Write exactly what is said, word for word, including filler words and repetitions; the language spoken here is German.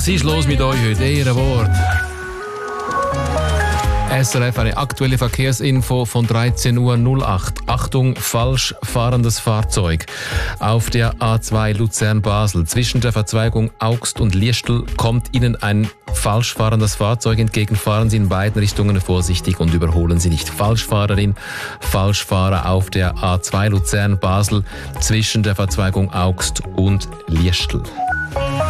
Was ist los mit euch heute? Ehrenwort. S R F, eine aktuelle Verkehrsinfo von dreizehn Uhr null acht. Achtung, falsch fahrendes Fahrzeug. Auf der A zwei Luzern-Basel zwischen der Verzweigung Augst und Liestel kommt Ihnen ein falsch fahrendes Fahrzeug entgegen. Fahren Sie in beiden Richtungen vorsichtig und überholen Sie nicht. Falschfahrerin, Falschfahrer auf der A zwei Luzern-Basel zwischen der Verzweigung Augst und Liestel.